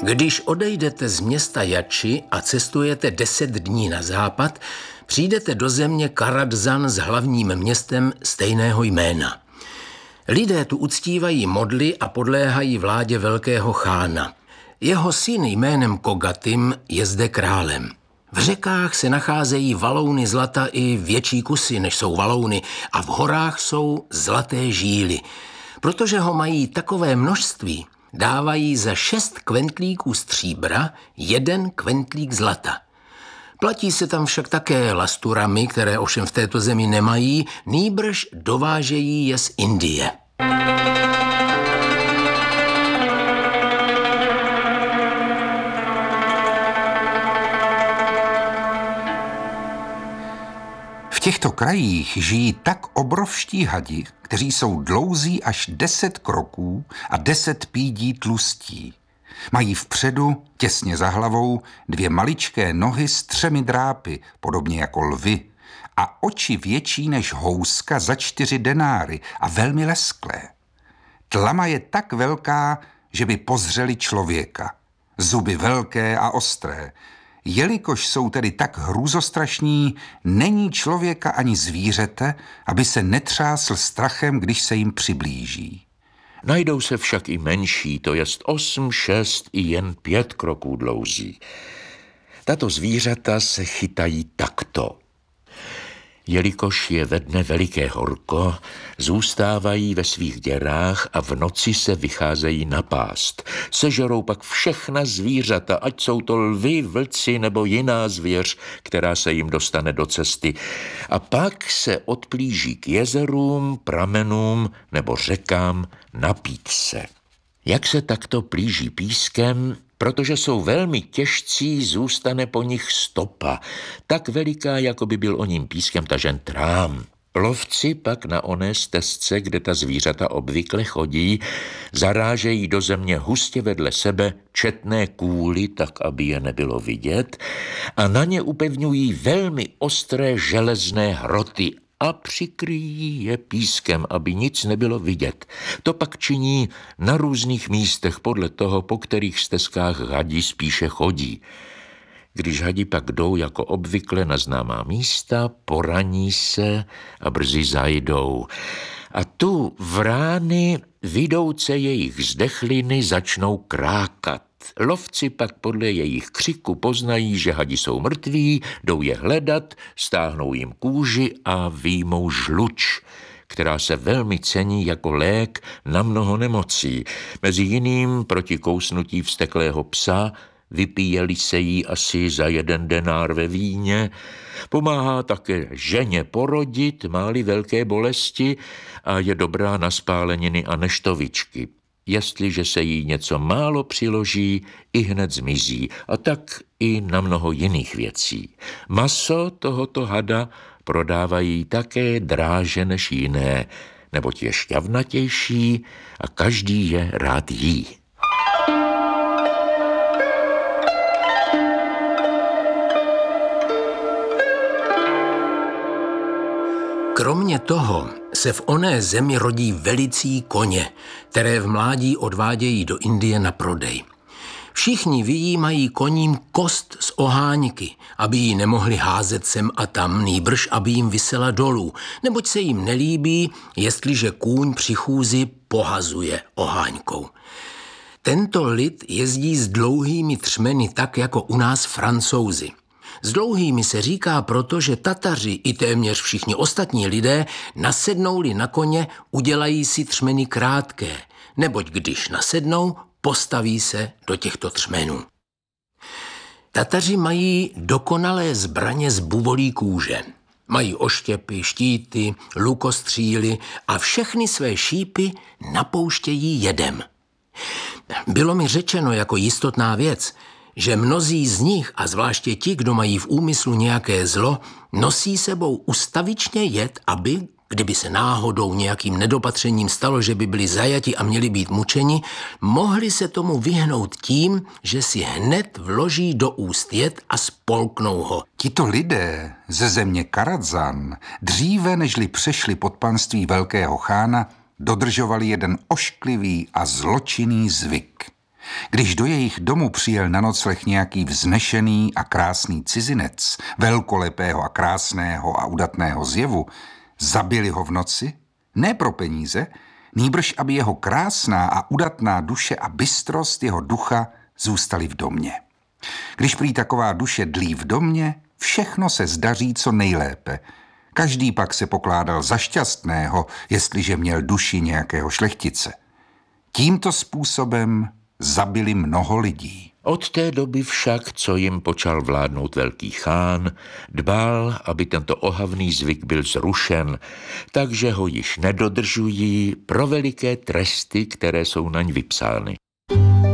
Když odejdete z města Jači a cestujete 10 dní na západ, přijdete do země Karadzan s hlavním městem stejného jména. Lidé tu uctívají modly a podléhají vládě velkého chána. Jeho syn jménem Kogatim je zde králem. V řekách se nacházejí valouny zlata i větší kusy, než jsou valouny, a v horách jsou zlaté žíly. Protože ho mají takové množství, dávají za 6 kventlíků stříbra 1 kventlík zlata. Platí se tam však také lasturami, které ovšem v této zemi nemají, nýbrž dovážejí je z Indie. V těchto krajích žijí tak obrovští hadi, kteří jsou dlouzí až 10 kroků a 10 pídí tlustí. Mají vpředu, těsně za hlavou, 2 maličké nohy s 3 drápy, podobně jako lvy, a oči větší než houska za 4 denáry a velmi lesklé. Tlama je tak velká, že by pozřeli člověka. Zuby velké a ostré. Jelikož jsou tedy tak hrůzostrašní, není člověka ani zvířete, aby se netřásl strachem, když se jim přiblíží. Najdou se však i menší, to jest 8, 6 i jen 5 kroků dlouzí. Tato zvířata se chytají takto. Jelikož je ve dne veliké horko, zůstávají ve svých děrách a v noci se vycházejí napást. Sežerou pak všechna zvířata, ať jsou to lvy, vlci nebo jiná zvěř, která se jim dostane do cesty. A pak se odplíží k jezerům, pramenům nebo řekám napít se. Jak se takto plíží pískem, protože jsou velmi těžcí, zůstane po nich stopa, tak veliká, jako by byl o ním pískem tažen trám. Lovci pak na oné stezce, kde ta zvířata obvykle chodí, zarážejí do země hustě vedle sebe četné kůly, tak aby je nebylo vidět, a na ně upevňují velmi ostré železné hroty a přikryjí je pískem, aby nic nebylo vidět. To pak činí na různých místech podle toho, po kterých stezkách hadi spíše chodí. Když hadi pak jdou jako obvykle na známá místa, poraní se a brzy zajdou. A tu vrány, vidouce jejich zdechliny, začnou krákat. Lovci pak podle jejich křiku poznají, že hadi jsou mrtví, jdou je hledat, stáhnou jim kůži a vyjmou žluč, která se velmi cení jako lék na mnoho nemocí. Mezi jiným proti kousnutí vzteklého psa, vypíjeli se jí asi za 1 denár ve víně, pomáhá také ženě porodit, má-li velké bolesti, a je dobrá na spáleniny a neštovičky. Jestliže se jí něco málo přiloží, i hned zmizí, a tak i na mnoho jiných věcí. Maso tohoto hada prodávají také dráže než jiné, neboť je šťavnatější a každý je rád jí. Kromě toho se v oné zemi rodí velicí koně, které v mládí odvádějí do Indie na prodej. Všichni vyjímají koním kost z oháňky, aby ji nemohli házet sem a tam, nýbrž aby jim visela dolů, neboť se jim nelíbí, jestliže kůň při chůzi pohazuje oháňkou. Tento lid jezdí s dlouhými třmeny tak jako u nás Francouzi. S dlouhými se říká proto, že Tataři i téměř všichni ostatní lidé nasednou-li na koně, udělají si třmeny krátké, neboť když nasednou, postaví se do těchto třmenů. Tataři mají dokonalé zbraně z buvolí kůže. Mají oštěpy, štíty, lukostříly a všechny své šípy napouštějí jedem. Bylo mi řečeno jako jistotná věc, že mnozí z nich, a zvláště ti, kdo mají v úmyslu nějaké zlo, nosí sebou ustavičně jed, aby, kdyby se náhodou nějakým nedopatřením stalo, že by byli zajati a měli být mučeni, mohli se tomu vyhnout tím, že si hned vloží do úst jed a spolknou ho. Tito lidé ze země Karadzan dříve, nežli přešli pod panství velkého chána, dodržovali jeden ošklivý a zločinný zvyk. Když do jejich domu přijel na nocleh nějaký vznešený a krásný cizinec, velkolepého a krásného a udatného zjevu, zabili ho v noci, ne pro peníze, nýbrž aby jeho krásná a udatná duše a bystrost jeho ducha zůstaly v domě. Když prý taková duše dlí v domě, všechno se zdaří co nejlépe. Každý pak se pokládal za šťastného, jestliže měl duši nějakého šlechtice. Tímto způsobem zabili mnoho lidí. Od té doby však, co jim počal vládnout velký chán, dbal, aby tento ohavný zvyk byl zrušen, takže ho již nedodržují pro veliké tresty, které jsou naň vypsány.